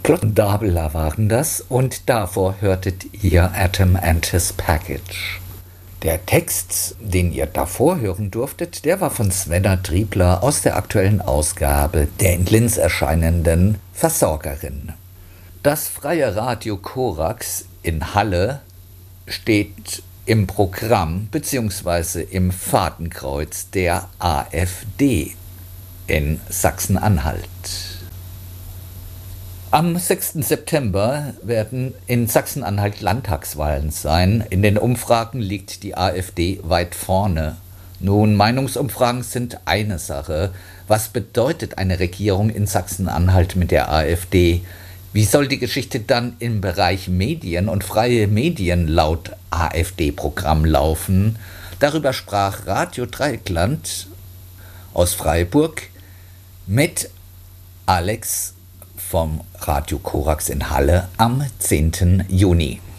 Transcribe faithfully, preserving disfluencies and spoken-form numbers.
Dabla waren das und davor hörtet ihr Atom and His Package. Der Text, den ihr davor hören durftet, der war von Svenna Triebler aus der aktuellen Ausgabe der in Linz erscheinenden Versorgerin. Das Freie Radio Korax in Halle steht im Programm bzw. im Fadenkreuz der AfD in Sachsen-Anhalt. Am sechsten September werden in Sachsen-Anhalt Landtagswahlen sein. In den Umfragen liegt die AfD weit vorne. Nun, Meinungsumfragen sind eine Sache. Was bedeutet eine Regierung in Sachsen-Anhalt mit der AfD? Wie soll die Geschichte dann im Bereich Medien und freie Medien laut AfD-Programm laufen? Darüber sprach Radio Dreieckland aus Freiburg mit Alex vom Radio Korax in Halle am zehnten Juni.